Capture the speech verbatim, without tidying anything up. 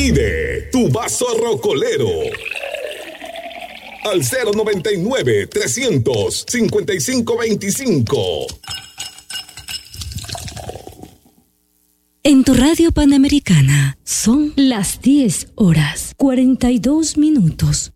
Pide tu vaso rocolero al cero noventa y nueve, trescientos cincuenta y cinco veinticinco. En tu radio Panamericana son las diez horas cuarenta y dos minutos.